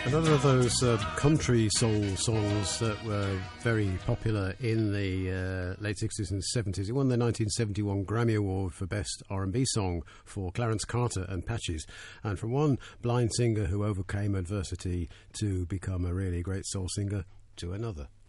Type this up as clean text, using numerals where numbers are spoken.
Another of those country soul songs that were very popular in the late 60s and 70s. It won the 1971 Grammy Award for Best R&B Song for Clarence Carter and Patches. And from one blind singer who overcame adversity to become a really great soul singer to another.